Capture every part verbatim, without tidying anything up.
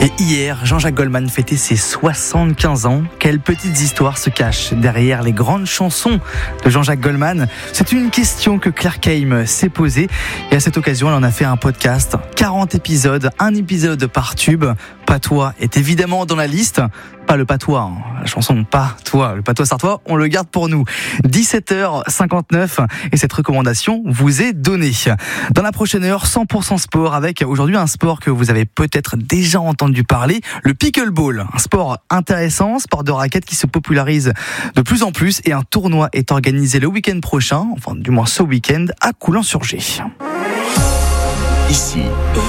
Et hier, Jean-Jacques Goldman fêtait ses soixante-quinze ans. Quelles petites histoires se cachent derrière les grandes chansons de Jean-Jacques Goldman? C'est une question que Claire Keim s'est posée. Et à cette occasion, elle en a fait un podcast. quarante épisodes, un épisode par tube. Patois est évidemment dans la liste. Pas le patois, hein. La chanson Pas toi, le patois sartois, on le garde pour nous. dix-sept heures cinquante-neuf et cette recommandation vous est donnée. Dans la prochaine heure, cent pour cent sport avec aujourd'hui un sport que vous avez peut-être déjà entendu parler, le pickleball. Un sport intéressant, sport de raquette qui se popularise de plus en plus et un tournoi est organisé le week-end prochain, enfin du moins ce week-end, à Coulan-sur-Gers. Ici,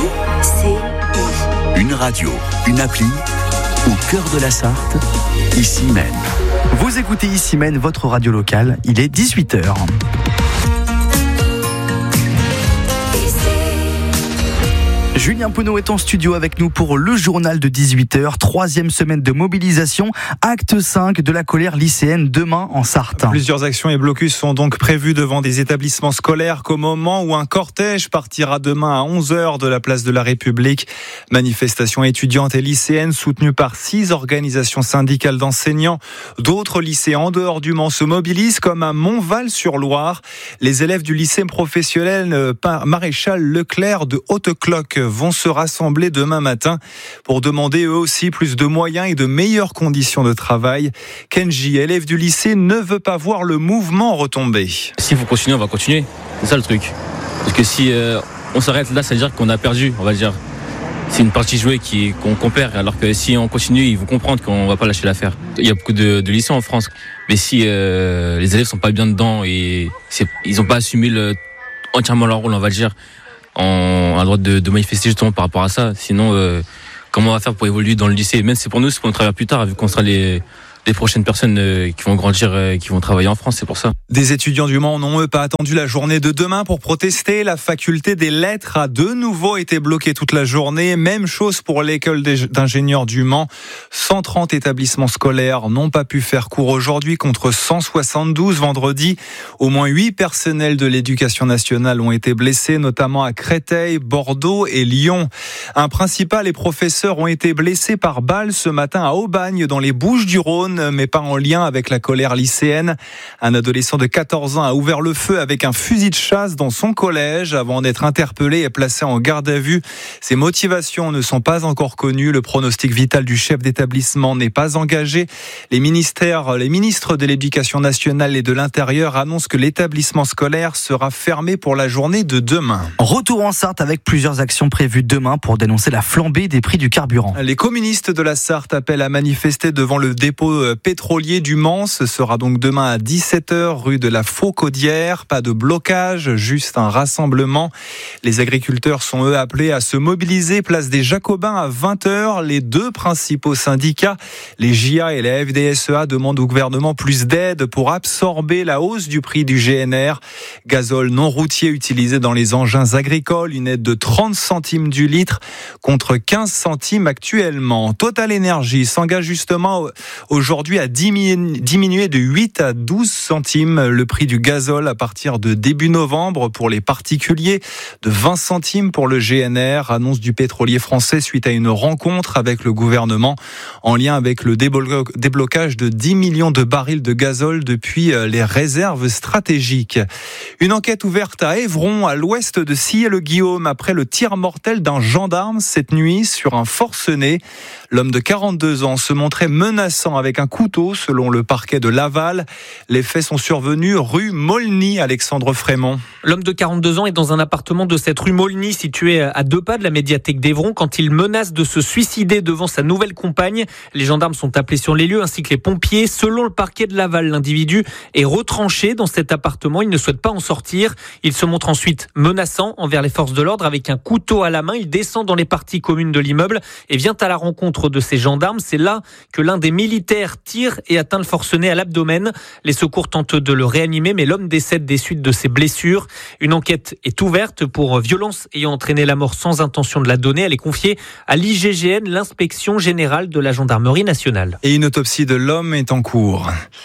une radio, une appli, au cœur de la Sarthe, ici même. Vous écoutez Ici même, votre radio locale, il est dix-huit heures. Julien Penaud est en studio avec nous pour le journal de dix-huit heures, troisième semaine de mobilisation, acte cinq de la colère lycéenne demain en Sarthe. Plusieurs actions et blocus sont donc prévus devant des établissements scolaires qu'au moment où un cortège partira demain à onze heures de la place de la République. Manifestation étudiante et lycéenne soutenue par six organisations syndicales d'enseignants. D'autres lycées en dehors du Mans se mobilisent comme à Montval-sur-Loire. Les élèves du lycée professionnel Maréchal Leclerc de Haute-Cloque vont se rassembler demain matin pour demander eux aussi plus de moyens et de meilleures conditions de travail. Kenji, élève du lycée, ne veut pas voir le mouvement retomber. S'il faut continuer, on va continuer. C'est ça le truc. Parce que si euh, on s'arrête là, ça veut dire qu'on a perdu, on va dire. C'est une partie jouée qui, qu'on, qu'on perd, alors que si on continue, ils vont comprendre qu'on ne va pas lâcher l'affaire. Il y a beaucoup de, de lycées en France, mais si euh, les élèves ne sont pas bien dedans et c'est, ils n'ont pas assumé le, entièrement leur rôle, on va dire, on a le droit de, de manifester justement par rapport à ça. Sinon, euh, comment on va faire pour évoluer dans le lycée? Même si c'est pour nous, c'est pour notre travail plus tard, vu qu'on sera les, les prochaines personnes euh, qui vont grandir, euh, qui vont travailler en France, c'est pour ça. Des étudiants du Mans n'ont eux pas attendu la journée de demain pour protester. La faculté des lettres a de nouveau été bloquée toute la journée. Même chose pour l'école d'ingénieurs du Mans. cent trente établissements scolaires n'ont pas pu faire cours aujourd'hui contre cent soixante-douze vendredi. Au moins huit personnels de l'éducation nationale ont été blessés, notamment à Créteil, Bordeaux et Lyon. Un principal et professeur ont été blessés par balle ce matin à Aubagne dans les Bouches-du-Rhône, mais pas en lien avec la colère lycéenne. Un adolescent de quatorze ans a ouvert le feu avec un fusil de chasse dans son collège avant d'être interpellé et placé en garde à vue. Ses motivations ne sont pas encore connues. Le pronostic vital du chef d'établissement n'est pas engagé. Les ministères, les ministres de l'Éducation nationale et de l'Intérieur annoncent que l'établissement scolaire sera fermé pour la journée de demain. Retour en Sarthe avec plusieurs actions prévues demain pour dénoncer la flambée des prix du carburant. Les communistes de la Sarthe appellent à manifester devant le dépôt pétrolier du Mans. Ce sera donc demain à dix-sept heures rue de la Faucaudière. Pas de blocage, juste un rassemblement. Les agriculteurs sont eux appelés à se mobiliser place des Jacobins à vingt heures. Les deux principaux syndicats, les J A et la F D S E A, demandent au gouvernement plus d'aide pour absorber la hausse du prix du G N R. Gazole non routier utilisé dans les engins agricoles, une aide de trente centimes du litre contre quinze centimes actuellement. Total Energy s'engage justement aujourd'hui à diminuer de huit à douze centimes le prix du gazole à partir de début novembre pour les particuliers, de vingt centimes pour le G N R, annonce du pétrolier français suite à une rencontre avec le gouvernement en lien avec le déblocage de dix millions de barils de gazole depuis les réserves stratégiques. Une enquête ouverte à Évron, à l'ouest de Sillé-le-Guillaume, après le tir mortel d'un gendarme cette nuit sur un forcené. L'homme de quarante-deux ans se montrait menaçant avec un couteau selon le parquet de Laval. Les faits sont survenus rue Molny, Alexandre Frémont. L'homme de quarante-deux ans est dans un appartement de cette rue Molny, située à deux pas de la médiathèque d'Évron, quand il menace de se suicider devant sa nouvelle compagne. Les gendarmes sont appelés sur les lieux, ainsi que les pompiers. Selon le parquet de Laval, l'individu est retranché dans cet appartement. Il ne souhaite pas en sortir. Il se montre ensuite menaçant envers les forces de l'ordre avec un couteau à la main. Il descend dans les parties communes de l'immeuble et vient à la rencontre de ces gendarmes. C'est là que l'un des militaires tire et atteint le forcené à l'abdomen. Les secours tentent de le réanimer, mais l'homme décède des suites de ses blessures. Une enquête est ouverte pour violence ayant entraîné la mort sans intention de la donner. Elle est confiée à l'I G G N, l'inspection générale de la gendarmerie nationale. Et une autopsie de l'homme est en cours.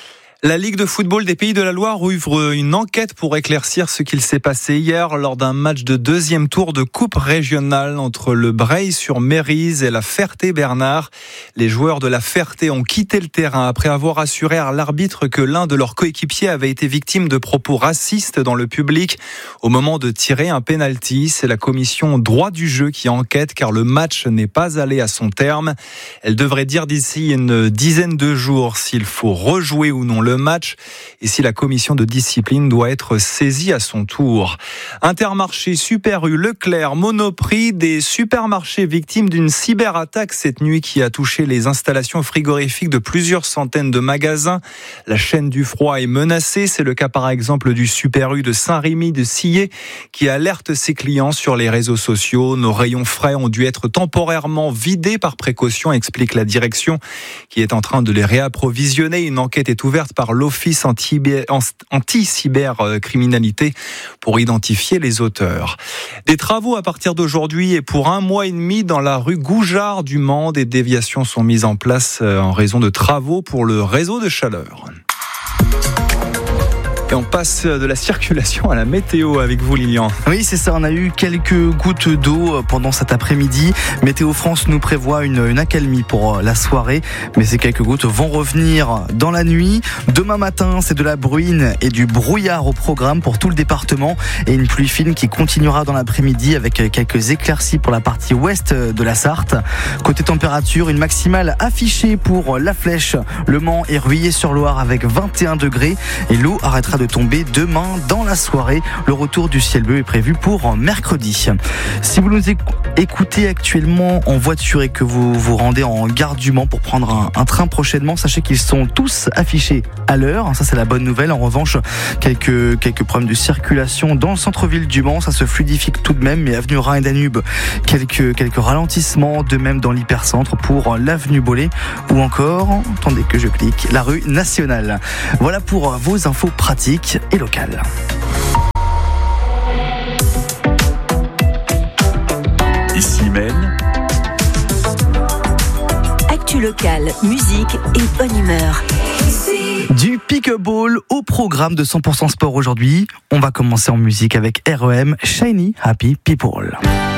La Ligue de football des Pays de la Loire ouvre une enquête pour éclaircir ce qu'il s'est passé hier lors d'un match de deuxième tour de coupe régionale entre le Breil-sur-Mérise et la Ferté-Bernard. Les joueurs de la Ferté ont quitté le terrain après avoir assuré à l'arbitre que l'un de leurs coéquipiers avait été victime de propos racistes dans le public au moment de tirer un pénalty. C'est la commission droit du jeu qui enquête car le match n'est pas allé à son terme. Elle devrait dire d'ici une dizaine de jours s'il faut rejouer ou non le match et si la commission de discipline doit être saisie à son tour. Intermarché, Super U, Leclerc, Monoprix, des supermarchés victimes d'une cyberattaque cette nuit qui a touché les installations frigorifiques de plusieurs centaines de magasins. La chaîne du froid est menacée. C'est le cas par exemple du Super U de Saint-Rémy de Sillé qui alerte ses clients sur les réseaux sociaux. Nos rayons frais ont dû être temporairement vidés par précaution, explique la direction qui est en train de les réapprovisionner. Une enquête est ouverte par l'Office anti-cybercriminalité pour identifier les auteurs. Des travaux à partir d'aujourd'hui et pour un mois et demi dans la rue Goujard du Mans. Des déviations sont mises en place en raison de travaux pour le réseau de chaleur. Et on passe de la circulation à la météo avec vous, Lilian. Oui, c'est ça. On a eu quelques gouttes d'eau pendant cet après-midi. Météo France nous prévoit une, une accalmie pour la soirée. Mais ces quelques gouttes vont revenir dans la nuit. Demain matin, c'est de la bruine et du brouillard au programme pour tout le département. Et une pluie fine qui continuera dans l'après-midi avec quelques éclaircies pour la partie ouest de la Sarthe. Côté température, une maximale affichée pour La Flèche, Le Mans et Ruillé-sur-Loire avec vingt et un degrés. Et l'eau arrêtera de tomber demain dans la soirée. Le retour du ciel bleu est prévu pour mercredi. Si vous nous écoutez actuellement en voiture et que vous vous rendez en gare du Mans pour prendre un, un train prochainement, sachez qu'ils sont tous affichés à l'heure. Ça, c'est la bonne nouvelle. En revanche, quelques, quelques problèmes de circulation dans le centre-ville du Mans. Ça se fluidifie tout de même, mais avenue Rhin et Danube, quelques, quelques ralentissements. De même dans l'hypercentre pour l'avenue Bollé ou encore, attendez que je clique, la rue Nationale. Voilà pour vos infos pratiques et locales. Ici même, actu locale, musique et bonne humeur. Du pick-up-ball au programme de cent pour cent sport aujourd'hui. On va commencer en musique avec R E M, Shiny Happy People.